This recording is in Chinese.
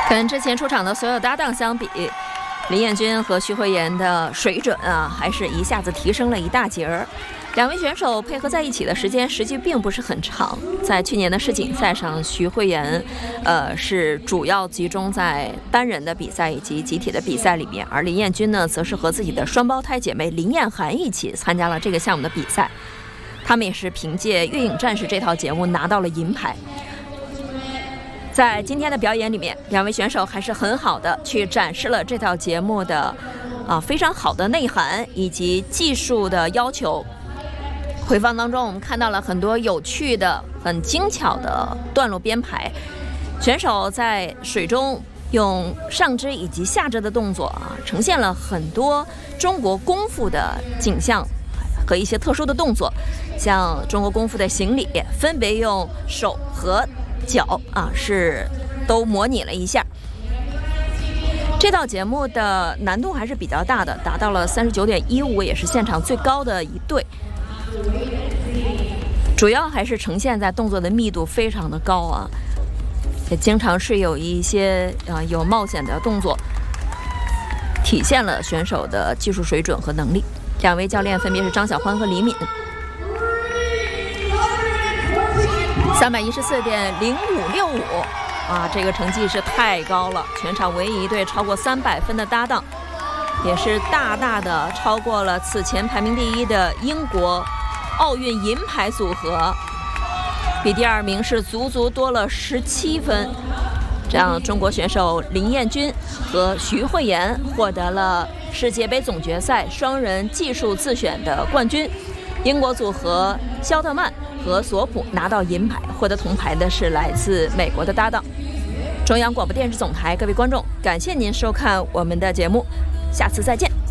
跟之前出场的所有搭档相比，林彦君和徐慧妍的水准还是一下子提升了一大截儿。两位选手配合在一起的时间实际并不是很长。在去年的世锦赛上，徐慧妍是主要集中在单人的比赛以及集体的比赛里面，而林彦君呢，则是和自己的双胞胎姐妹林彦涵一起参加了这个项目的比赛。他们也是凭借《月影战士》这套节目拿到了银牌。在今天的表演里面，两位选手还是很好的去展示了这套节目的非常好的内涵以及技术的要求。回放当中，我们看到了很多有趣的、很精巧的段落编排。选手在水中用上肢以及下肢的动作呈现了很多中国功夫的景象和一些特殊的动作，像中国功夫的行礼，分别用手和脚是都模拟了一下。这道节目的难度还是比较大的，达到了39.15，也是现场最高的一对。主要还是呈现在动作的密度非常的高也经常是有一些有冒险的动作，体现了选手的技术水准和能力。两位教练分别是张晓欢和李敏。314.0565这个成绩是太高了，全场唯一一对超过300分的搭档，也是大大的超过了此前排名第一的英国奥运银牌组合，比第二名是足足多了17分。这样，中国选手林彦君和徐慧妍获得了世界杯总决赛双人技术自选的冠军。英国组合肖特曼和索普拿到银牌，获得铜牌的是来自美国的搭档。中央广播电视总台，各位观众，感谢您收看我们的节目，下次再见。